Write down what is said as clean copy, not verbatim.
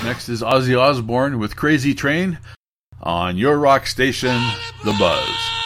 Next is Ozzy Osbourne with Crazy Train on your rock station, The Buzz.